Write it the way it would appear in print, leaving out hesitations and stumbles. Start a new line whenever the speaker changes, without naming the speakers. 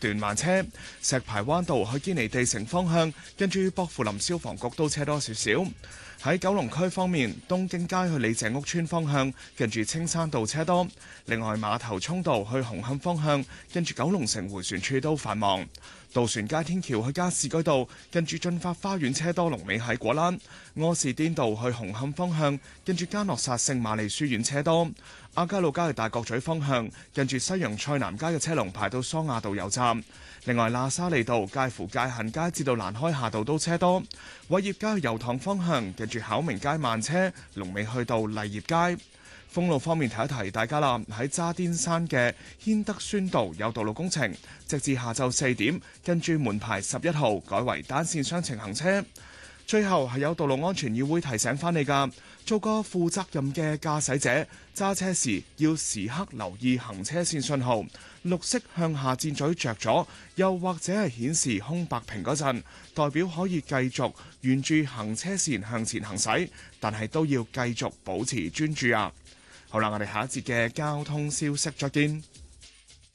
段慢車。石排灣道去堅尼地城方向，跟住薄扶林消防局都車多少少。喺九龍區方面，東京街去李鄭屋村方向，近住青山道車多。另外，馬頭涌道去紅磡方向，近住九龍城迴旋處都繁忙。渡船街天橋去加士居道，近住進發花園車多，龍尾喺果欄。柯士甸道去紅磡方向，近住嘉諾撒聖瑪利書院車多。亞皆老街去大角咀方向，近住西洋菜南街嘅車龍排到桑亞道油站。另外，喇沙利道介乎界限街至到蘭開夏道都車多。偉業街去油塘方向，近住巧明街慢車，龍尾去到麗業街。封路方面提一提大家啦，喺渣甸山嘅軒德宣道有道路工程，直至下晝4點，跟住門牌11號改為單線雙程行車。最後係有道路安全議會提醒翻你㗎，做個負責任嘅駕駛者，揸車時要時刻留意行車線信號，綠色向下箭嘴着咗，又或者係顯示空白屏嗰陣，代表可以繼續沿住行車線向前行駛，但係都要繼續保持專注啊！好啦，我哋下一節嘅交通消息再見。